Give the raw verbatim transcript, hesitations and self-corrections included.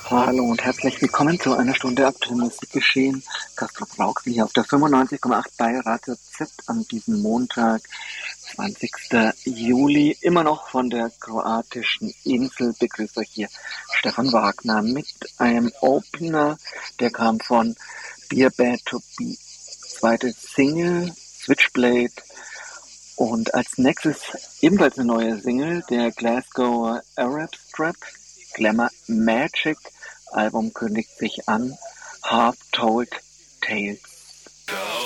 Hallo und herzlich willkommen zu einer Stunde aktuellem Musikgeschehen. Castro Brauxel hier auf der fünfundneunzig Komma acht bei Radio Z an diesem Montag, zwanzigsten Juli. Immer noch von der kroatischen Insel begrüßt euch hier Stefan Wagner mit einem Opener, der kam von Beer Bad to Be. Zweite Single, Switchblade. Und als nächstes ebenfalls eine neue Single, der Glasgow Arab Strap, Glamour Magic. Album kündigt sich an, Half Told Tales. Go.